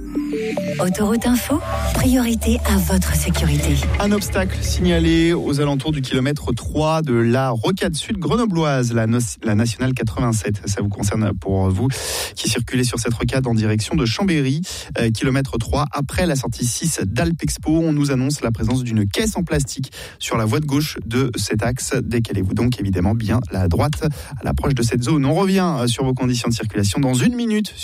Autoroute Info, priorité à votre sécurité. Un obstacle signalé aux alentours du kilomètre 3 de la rocade sud grenobloise, la nationale 87. Ça vous concerne pour vous qui circulez sur cette rocade en direction de Chambéry. Kilomètre 3, après la sortie 6 d'Alpexpo, on nous annonce la présence d'une caisse en plastique sur la voie de gauche de cet axe. Décalez-vous donc évidemment bien à la droite à l'approche de cette zone. On revient sur vos conditions de circulation dans une minute.